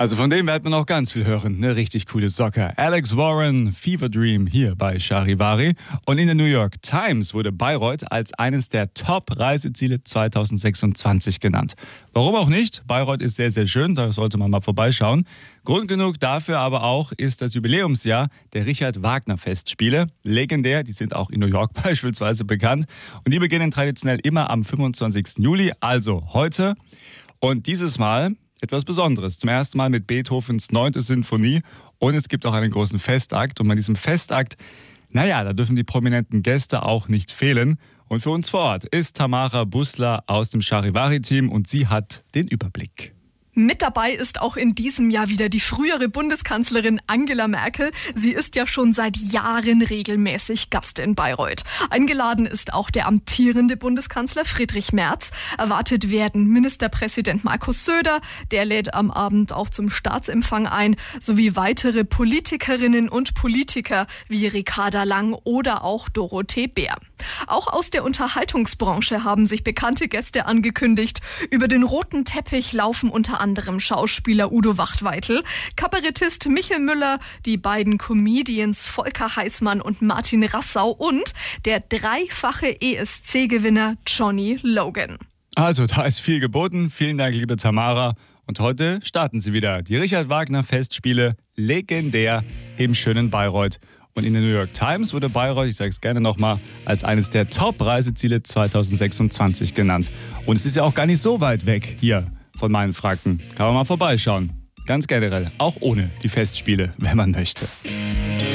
Also von dem werden wir noch ganz viel hören. Eine richtig coole Socke. Alex Warren, Fever Dream hier bei Charivari. Und in der New York Times wurde Bayreuth als eines der Top-Reiseziele 2026 genannt. Warum auch nicht? Bayreuth ist sehr, sehr schön. Da sollte man mal vorbeischauen. Grund genug dafür aber auch ist das Jubiläumsjahr der Richard-Wagner-Festspiele. Legendär, die sind auch in New York beispielsweise bekannt. Und die beginnen traditionell immer am 25. Juli, also heute. Und dieses Mal etwas Besonderes. Zum ersten Mal mit Beethovens 9. Sinfonie. Und es gibt auch einen großen Festakt. Und bei diesem Festakt, da dürfen die prominenten Gäste auch nicht fehlen. Und für uns vor Ort ist Tamara Bußler aus dem Charivari-Team und sie hat den Überblick. Mit dabei ist auch in diesem Jahr wieder die frühere Bundeskanzlerin Angela Merkel. Sie ist ja schon seit Jahren regelmäßig Gast in Bayreuth. Eingeladen ist auch der amtierende Bundeskanzler Friedrich Merz. Erwartet werden Ministerpräsident Markus Söder, der lädt am Abend auch zum Staatsempfang ein, sowie weitere Politikerinnen und Politiker wie Ricarda Lang oder auch Dorothee Bär. Auch aus der Unterhaltungsbranche haben sich bekannte Gäste angekündigt. Über den roten Teppich laufen unter anderem Schauspieler Udo Wachtweitel, Kabarettist Michel Müller, die beiden Comedians Volker Heißmann und Martin Rassau und der dreifache ESC-Gewinner Johnny Logan. Also, da ist viel geboten. Vielen Dank, liebe Tamara. Und heute starten sie wieder. Die Richard-Wagner-Festspiele, legendär im schönen Bayreuth. Und in der New York Times wurde Bayreuth, ich sage es gerne nochmal, als eines der Top-Reiseziele 2026 genannt. Und es ist ja auch gar nicht so weit weg hier von meinen Franken. Kann man mal vorbeischauen. Ganz generell, auch ohne die Festspiele, wenn man möchte.